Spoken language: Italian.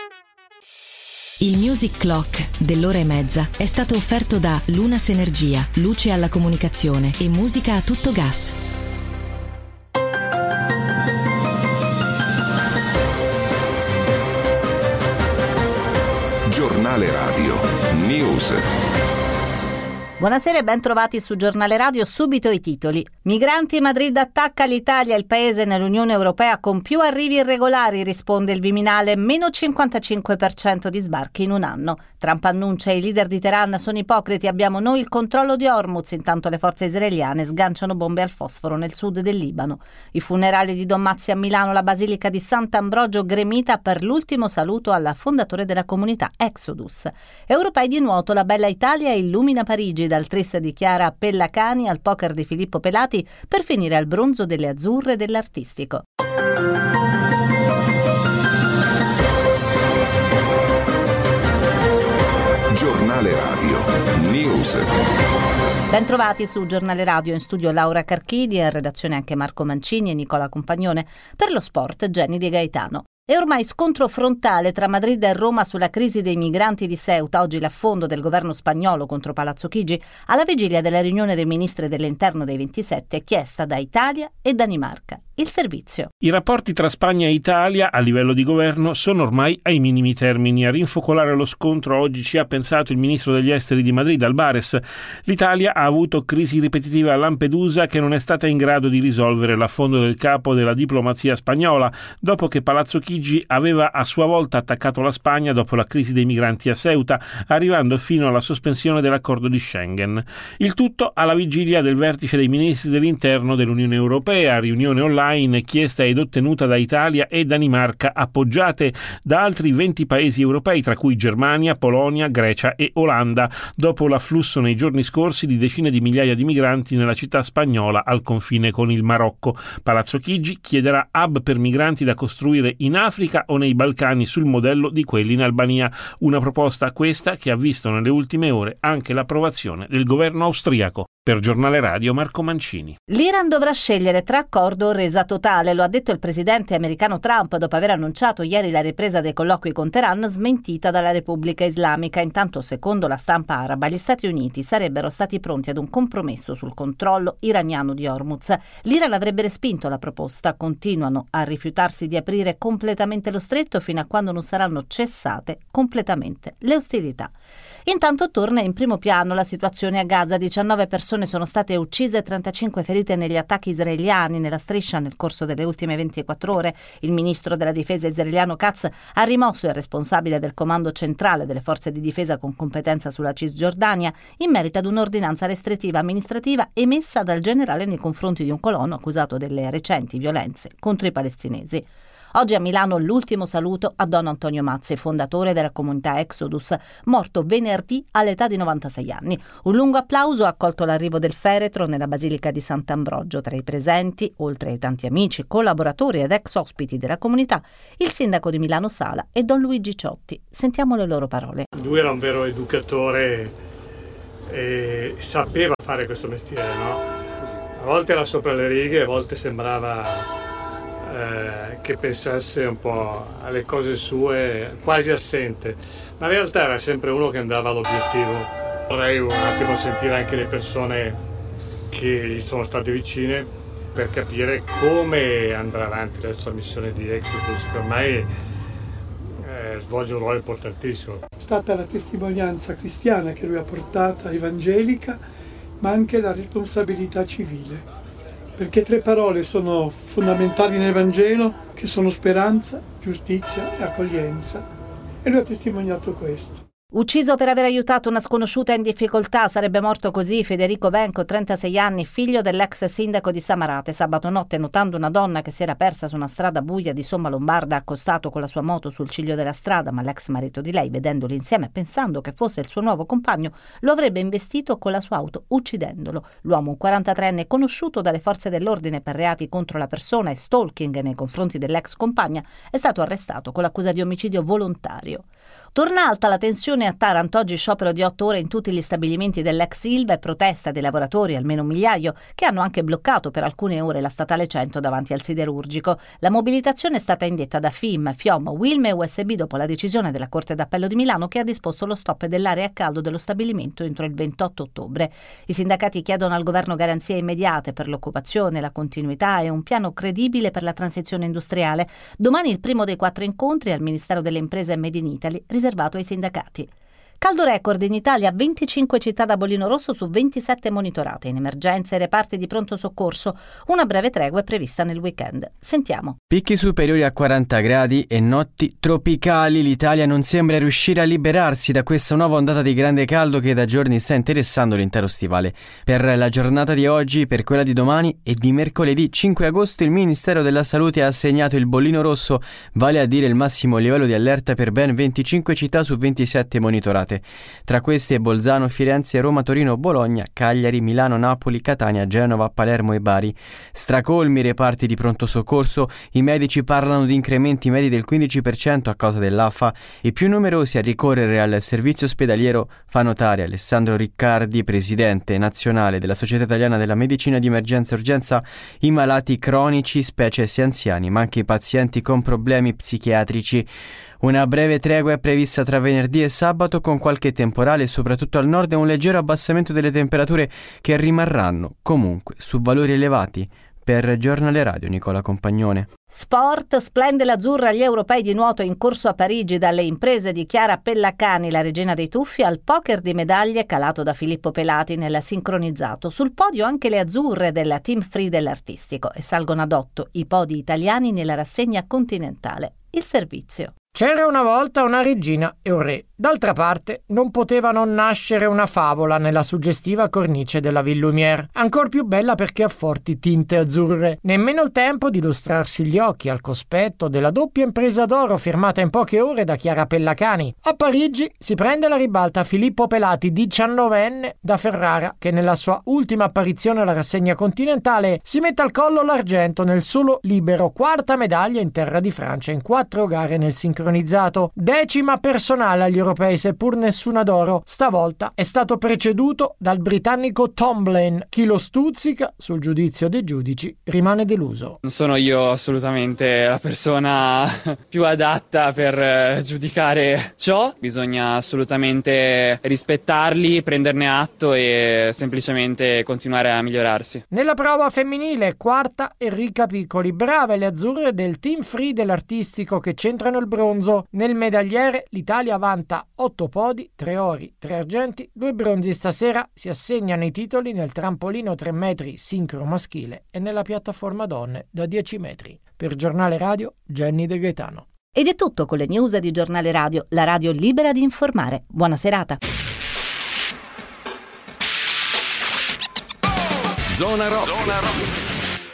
Il Music Clock dell'ora e mezza è stato offerto da Lunas Energia, luce alla comunicazione e musica a tutto gas. Giornale Radio News. Buonasera e ben trovati su Giornale Radio. Subito i titoli. Migranti, Madrid attacca l'Italia, il paese nell'Unione Europea con più arrivi irregolari, risponde il Viminale, meno 55% di sbarchi in un anno. Trump annuncia i leader di Teheran sono ipocriti, abbiamo noi il controllo di Hormuz, intanto le forze israeliane sganciano bombe al fosforo nel sud del Libano. I funerali di Don Mazzi a Milano, la basilica di Sant'Ambrogio gremita per l'ultimo saluto alla fondatore della comunità Exodus. Europei di nuoto, la bella Italia illumina Parigi, dal tris di Chiara Pellacani al poker di Filippo Pelati per finire al bronzo delle azzurre dell'artistico. Giornale Radio News. Bentrovati su Giornale Radio, in studio Laura Carchini, in redazione anche Marco Mancini e Nicola Compagnone. Per lo sport Jenny Di Gaetano. E ormai scontro frontale tra Madrid e Roma sulla crisi dei migranti di Ceuta, oggi l'affondo del governo spagnolo contro Palazzo Chigi, alla vigilia della riunione dei ministri dell'interno dei 27 chiesta da Italia e Danimarca. Il servizio. I rapporti tra Spagna e Italia a livello di governo sono ormai ai minimi termini. A rinfocolare lo scontro oggi ci ha pensato il ministro degli esteri di Madrid, Albares. L'Italia ha avuto crisi ripetitive a Lampedusa che non è stata in grado di risolvere l'affondo del capo della diplomazia spagnola, dopo che Palazzo Chigi aveva a sua volta attaccato la Spagna dopo la crisi dei migranti a Ceuta, arrivando fino alla sospensione dell'accordo di Schengen. Il tutto alla vigilia del vertice dei ministri dell'interno dell'Unione Europea, riunione online chiesta ed ottenuta da Italia e Danimarca, appoggiate da altri 20 paesi europei, tra cui Germania, Polonia, Grecia e Olanda, dopo l'afflusso nei giorni scorsi di decine di migliaia di migranti nella città spagnola al confine con il Marocco. Palazzo Chigi chiederà hub per migranti da costruire in Africa o nei Balcani sul modello di quelli in Albania, una proposta questa che ha visto nelle ultime ore anche l'approvazione del governo austriaco. Per Giornale Radio Marco Mancini. L'Iran dovrà scegliere tra accordo o resa totale, lo ha detto il presidente americano Trump dopo aver annunciato ieri la ripresa dei colloqui con Teheran, smentita dalla Repubblica Islamica. Intanto, secondo la stampa araba, gli Stati Uniti sarebbero stati pronti ad un compromesso sul controllo iraniano di Hormuz. L'Iran avrebbe respinto la proposta, continuano a rifiutarsi di aprire completamente lo stretto fino a quando non saranno cessate completamente le ostilità. Intanto torna in primo piano la situazione a Gaza. 19 persone sono state uccise e 35 ferite negli attacchi israeliani nella striscia nel corso delle ultime 24 ore. Il ministro della difesa israeliano Katz ha rimosso il responsabile del comando centrale delle forze di difesa con competenza sulla Cisgiordania in merito ad un'ordinanza restrittiva amministrativa emessa dal generale nei confronti di un colono accusato delle recenti violenze contro i palestinesi. Oggi a Milano l'ultimo saluto a Don Antonio Mazzi, fondatore della comunità Exodus, morto venerdì all'età di 96 anni. Un lungo applauso ha accolto l'arrivo del feretro nella basilica di Sant'Ambrogio. Tra i presenti, oltre ai tanti amici, collaboratori ed ex ospiti della comunità, il sindaco di Milano Sala e Don Luigi Ciotti. Sentiamo le loro parole. Lui era un vero educatore e sapeva fare questo mestiere, no? A volte era sopra le righe, a volte sembrava che pensasse un po' alle cose sue, quasi assente, ma in realtà era sempre uno che andava all'obiettivo. Vorrei un attimo sentire anche le persone che gli sono state vicine per capire come andrà avanti adesso la missione di Exodus, che ormai svolge un ruolo importantissimo. È stata la testimonianza cristiana che lui ha portato, evangelica, ma anche la responsabilità civile. Perché 3 parole sono fondamentali nel Vangelo, che sono speranza, giustizia e accoglienza. E lui ha testimoniato questo. Ucciso per aver aiutato una sconosciuta in difficoltà, sarebbe morto così Federico Benco, 36 anni, figlio dell'ex sindaco di Samarate. Sabato notte, notando una donna che si era persa su una strada buia di Somma Lombarda, ha accostato con la sua moto sul ciglio della strada, ma l'ex marito di lei, vedendoli insieme e pensando che fosse il suo nuovo compagno, lo avrebbe investito con la sua auto, uccidendolo. L'uomo, un 43enne, conosciuto dalle forze dell'ordine per reati contro la persona e stalking nei confronti dell'ex compagna, è stato arrestato con l'accusa di omicidio volontario. Torna alta la tensione Come a Taranto, oggi sciopero di 8 ore in tutti gli stabilimenti dell'ex Ilva e protesta dei lavoratori, almeno 1 migliaio, che hanno anche bloccato per alcune ore la statale 100 davanti al siderurgico. La mobilitazione è stata indetta da FIM, FIOM, Wilme e USB dopo la decisione della Corte d'Appello di Milano che ha disposto lo stop dell'area a caldo dello stabilimento entro il 28 ottobre. I sindacati chiedono al governo garanzie immediate per l'occupazione, la continuità e un piano credibile per la transizione industriale. Domani il primo dei 4 incontri al Ministero delle Imprese e Made in Italy, riservato ai sindacati. Caldo record in Italia, 25 città da bollino rosso su 27 monitorate in emergenza e reparti di pronto soccorso. Una breve tregua è prevista nel weekend. Sentiamo. Picchi superiori a 40 gradi e notti tropicali. L'Italia non sembra riuscire a liberarsi da questa nuova ondata di grande caldo che da giorni sta interessando l'intero stivale. Per la giornata di oggi, per quella di domani e di mercoledì 5 agosto il Ministero della Salute ha assegnato il bollino rosso, vale a dire il massimo livello di allerta per ben 25 città su 27 monitorate. Tra queste Bolzano, Firenze, Roma, Torino, Bologna, Cagliari, Milano, Napoli, Catania, Genova, Palermo e Bari. Stracolmi reparti di pronto soccorso, i medici parlano di incrementi medi del 15% a causa dell'AFA. I più numerosi a ricorrere al servizio ospedaliero, fa notare Alessandro Riccardi, presidente nazionale della Società Italiana della Medicina di Emergenza e Urgenza, i malati cronici, specie essi anziani, ma anche i pazienti con problemi psichiatrici. Una breve tregua è prevista tra venerdì e sabato con qualche temporale soprattutto al nord e un leggero abbassamento delle temperature che rimarranno comunque su valori elevati. Per Giornale Radio, Nicola Compagnone. Sport, splende l'azzurra agli europei di nuoto in corso a Parigi, dalle imprese di Chiara Pellacani, la regina dei tuffi, al poker di medaglie calato da Filippo Pelati nel sincronizzato. Sul podio anche le azzurre della Team Free dell'artistico e salgono ad 8 i podi italiani nella rassegna continentale. Il servizio. C'era una volta una regina e un re. D'altra parte, non poteva non nascere una favola nella suggestiva cornice della Ville Lumière, ancor più bella perché ha forti tinte azzurre. Nemmeno il tempo di lustrarsi gli occhi al cospetto della doppia impresa d'oro firmata in poche ore da Chiara Pellacani. A Parigi si prende la ribalta Filippo Pelati, 19enne, da Ferrara, che nella sua ultima apparizione alla rassegna continentale si mette al collo l'argento nel solo libero, 4ª medaglia in terra di Francia in 4 gare nel sincronizzato. 10ª personale agli europei, seppur nessuna d'oro. Stavolta è stato preceduto dal britannico Tom Blaine. Chi lo stuzzica sul giudizio dei giudici rimane deluso. Non sono io assolutamente la persona più adatta per giudicare ciò. Bisogna assolutamente rispettarli, prenderne atto e semplicemente continuare a migliorarsi. Nella prova femminile, 4ª Enrica Piccoli. Brave le azzurre del Team Free dell'artistico che centrano il bronzo. Nel medagliere l'Italia vanta 8 podi, 3 ori, 3 argenti, 2 bronzi. Stasera si assegnano i titoli nel trampolino 3 metri sincro maschile e nella piattaforma donne da 10 metri. Per Giornale Radio, Jenny De Gaetano. Ed è tutto con le news di Giornale Radio, la radio libera di informare. Buona serata. Zona Rock.